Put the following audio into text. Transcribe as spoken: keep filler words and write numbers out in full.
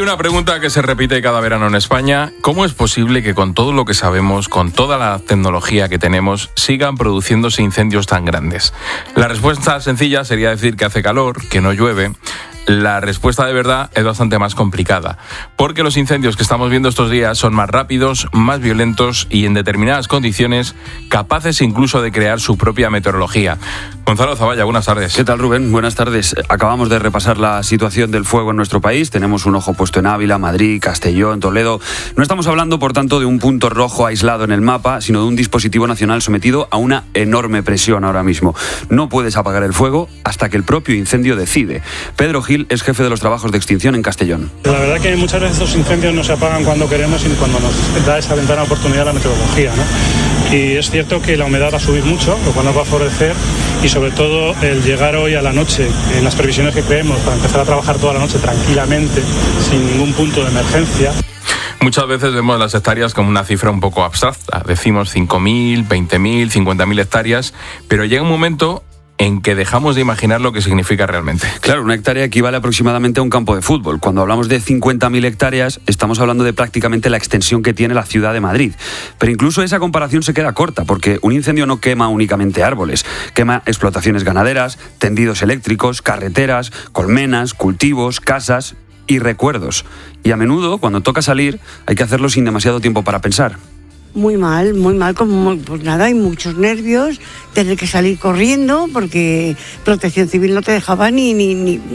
una pregunta que se repite cada verano en España. ¿Cómo es posible que con todo lo que sabemos, con toda la tecnología que tenemos, sigan produciéndose incendios tan grandes? La respuesta sencilla sería decir que hace calor, que no llueve. La respuesta de verdad es bastante más complicada, porque los incendios que estamos viendo estos días son más rápidos, más violentos y en determinadas condiciones capaces incluso de crear su propia meteorología. Gonzalo Zavalla, buenas tardes. ¿Qué tal, Rubén? Buenas tardes. Acabamos de repasar la situación del fuego en nuestro país. Tenemos un ojo puesto en Ávila, Madrid, Castellón, Toledo. No estamos hablando, por tanto, de un punto rojo aislado en el mapa, sino de un dispositivo nacional sometido a una enorme presión ahora mismo. No puedes apagar el fuego hasta que el propio incendio decide. Pedro Gil es jefe de los trabajos de extinción en Castellón. La verdad que muchas veces los incendios no se apagan cuando queremos, sino cuando nos da esa ventana de oportunidad la meteorología, ¿no? Y es cierto que la humedad va a subir mucho, lo cual nos va a favorecer, y sobre todo el llegar hoy a la noche, en las previsiones que creemos, para empezar a trabajar toda la noche tranquilamente, sin ningún punto de emergencia. Muchas veces vemos las hectáreas como una cifra un poco abstracta. Decimos cinco mil, veinte mil, cincuenta mil hectáreas, pero llega un momento en que dejamos de imaginar lo que significa realmente. Claro, una hectárea equivale aproximadamente a un campo de fútbol. Cuando hablamos de cincuenta mil hectáreas, estamos hablando de prácticamente la extensión que tiene la ciudad de Madrid. Pero incluso esa comparación se queda corta, porque un incendio no quema únicamente árboles, quema explotaciones ganaderas, tendidos eléctricos, carreteras, colmenas, cultivos, casas y recuerdos. Y a menudo, cuando toca salir, hay que hacerlo sin demasiado tiempo para pensar. Muy mal, muy mal, como pues nada, hay muchos nervios, tener que salir corriendo porque Protección Civil no te dejaba ni, ni, ni